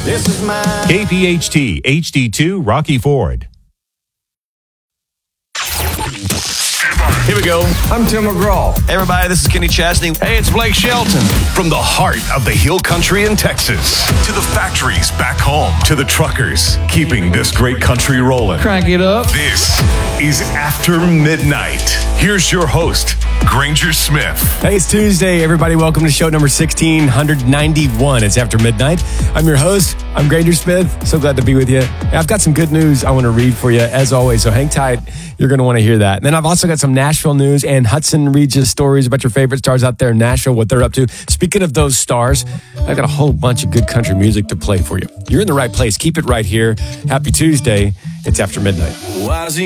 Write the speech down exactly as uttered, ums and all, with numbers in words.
This is my K P H T H D two Rocky Ford. Here we go. I'm Tim McGraw. Hey everybody, this is Kenny Chesney. Hey, it's Blake Shelton. From the heart of the Hill Country in Texas to the factories back home to the truckers keeping this great country rolling. Crank it up. This is After Midnight. Here's your host, Granger Smith. Hey, it's Tuesday, everybody. Welcome to show number sixteen ninety-one. It's After Midnight. I'm your host. I'm Granger Smith. So glad to be with you. I've got some good news I want to read for you, as always, so hang tight. You're going to want to hear that. And then I've also got some Nashville news, and Hudson reads you stories about your favorite stars out there in Nashville, what they're up to. Speaking of those stars, I've got a whole bunch of good country music to play for you. You're in the right place. Keep it right here. Happy Tuesday. It's After Midnight.